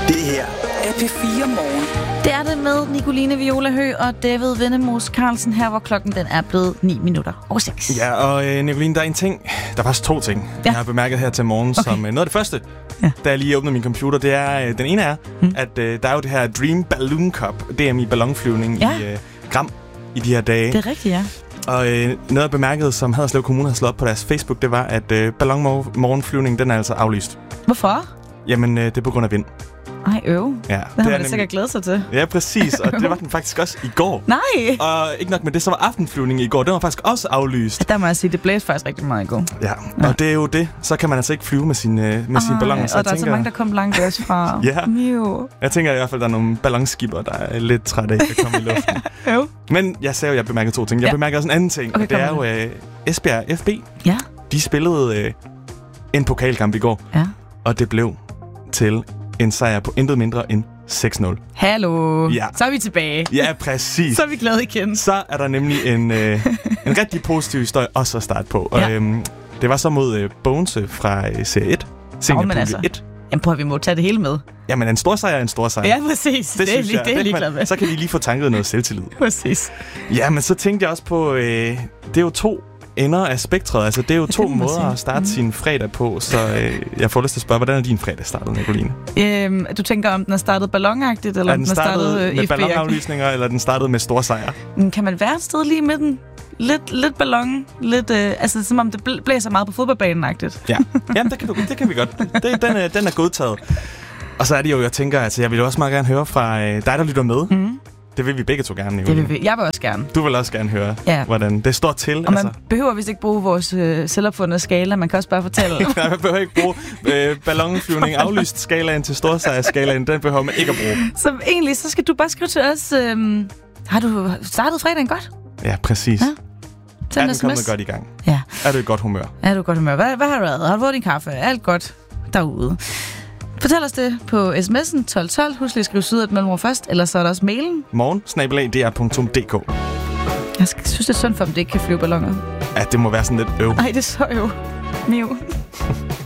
Det her er P4 Morgen. Det er det med Nicoline Viola Høgh og David Vennemos Carlsen her, hvor klokken den er blevet 9:06. Ja, og Nicoline, der er en ting. Der er faktisk to ting, jeg har bemærket her til morgen, som noget af det første, da jeg lige åbner min computer, det er, den ene er, at der er jo det her Dream Balloon Cup, DM i ballonflyvning i Gram i de her dage. Det er rigtigt, ja. Og noget jeg bemærkede, som Haderslev Kommune har slået op på deres Facebook, det var, at ballonmorgenflyvning, den er altså aflyst. Hvorfor? Jamen, det er på grund af vind. Ej, øv. Ja, det har man da sikkert glædet sig til. Ja, præcis. Og det var den faktisk også i går. Nej! Og ikke nok med det, så var aftenflyvning i går. Den var faktisk også aflyst. Der må jeg sige, det blæste faktisk rigtig meget i går. Ja, og det er jo det. Så kan man altså ikke flyve med sine balloner. Og der er så mange, der kom langt også fra. Ja. Miu. Jeg tænker i hvert fald, der er nogle ballonskipper, der er lidt trætte af at komme i luften. Men jeg sagde jo, jeg bemærkede to ting. Jeg bemærkede også en anden ting. Okay, det er jo Esbjerg FB. Ja. De spillede en pokalkamp i går. Ja. Og det blev til en sejr på intet mindre end 6-0. Hallo. Ja. Så er vi tilbage. Ja, præcis. Så er vi glade igen. Så er der nemlig en rigtig positiv historie også at starte på. Ja. Det var så mod Bogense fra Serie 1. Seniorpulje 1. Jamen prøv at vi må tage det hele med. Jamen en stor sejr er en stor sejr. Ja, præcis. Det er jeg ligeglad med. Så kan vi lige få tanket noget selvtillid. Præcis. Ja, men så tænkte jeg også på, det er jo to ender af spektret. Altså, det er jo to måder at starte sin fredag på, så jeg får lyst til at spørge, hvordan er din fredag startet, Nicoline? Du tænker, om den er startet ballonagtigt, eller om den er startet med ballonaflysninger, eller den startede med store sejre? Kan man være et sted lige med den? Lidt ballon, lidt, altså som om det blæser meget på fodboldbanen-agtigt. Ja, jamen, det kan vi godt. Den er godtaget. Og så er det jo, jeg tænker, altså jeg vil også meget gerne høre fra dig, der lytter med. Mm. Det vil vi begge to gerne, Nicoline. Det vil vi. Jeg vil også gerne. Du vil også gerne høre, hvordan det står til. Og man behøver vist ikke bruge vores selvopfundne skala. Man kan også bare fortælle. Nej, man behøver ikke bruge ballonflyvning aflyst skalaen til storsejrskalaen. Den behøver man ikke at bruge. Så egentlig, så skal du bare skrive til os. Har du startet fredagen godt? Ja, præcis. Ja. Er den kommet godt i gang? Ja. Er du i godt humør? Er du i godt humør? Hvad har du lavet? Har du fået din kaffe? Alt godt derude? Fortæl os det på sms'en 1212. Husk lige at skrive syd et mellemrum først, eller så er der også mailen. morgen@dr.dk. Jeg synes, det er synd for, om det ikke kan flyve balloner. Ja, det må være sådan lidt Nej, det er så jo. Miu.